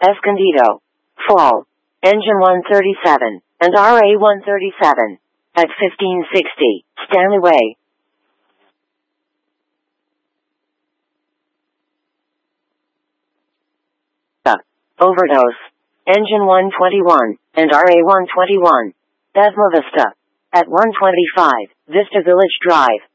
Escondido, Fall, Engine 137, and RA 137, at 1560, Stanley Way. Overdose, Engine 121, and RA 121, Besma Vista, at 125, Vista Village Drive.